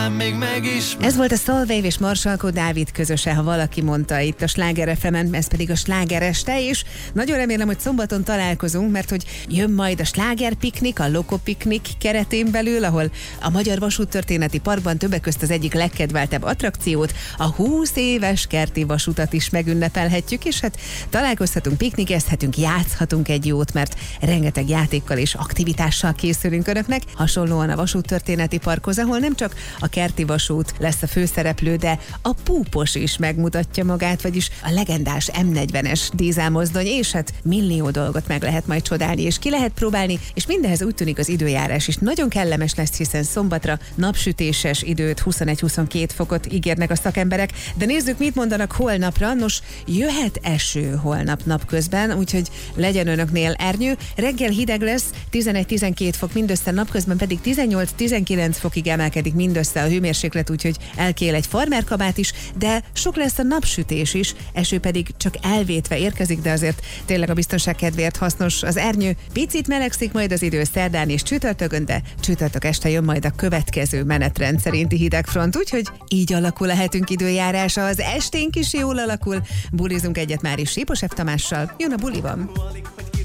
Még meg is. Ez volt a Solveig és Marsalkó Dávid közöse, ha valaki mondta itt a Sláger FM-en, ez pedig a Sláger este, és nagyon remélem, hogy szombaton találkozunk, mert hogy jön majd a Sláger Piknik, a Loko Piknik keretén belül, ahol a Magyar Vasúttörténeti Parkban többek közt az egyik legkedveltebb attrakciót, a 20 éves kerti vasutat is megünnepelhetjük, és hát találkozhatunk, piknikezhetünk, játszhatunk egy jót, mert rengeteg játékkal és aktivitással készülünk önöknek, hasonlóan a Vasúttörténeti Parkhoz, ahol nem csak a kerti vasút lesz a főszereplő, de a púpos is megmutatja magát, vagyis a legendás M40-es dízelmozdony, és hát millió dolgot meg lehet majd csodálni, és ki lehet próbálni, és mindehez úgy tűnik az időjárás is nagyon kellemes lesz, hiszen szombatra napsütéses időt, 21-22 fokot ígérnek a szakemberek, de nézzük, mit mondanak holnapra. Nos, jöhet eső holnap napközben, úgyhogy legyen önöknél ernyő. Reggel hideg lesz, 11-12 fok mindössze, napközben pedig 18-19 fokig emelkedik mindössze a hőmérséklet, úgyhogy elkél egy farmerkabát is, de sok lesz a napsütés is, eső pedig csak elvétve érkezik, de azért tényleg a biztonság kedvéért hasznos az ernyő. Picit melegszik majd az idő szerdán és csütörtökön, de csütörtök este jön majd a következő menetrend szerinti hidegfront, úgyhogy így alakul a hetünk időjárása, az esténk is jól alakul, bulizunk egyet már is Sipos F. Tamással, jön a buliban.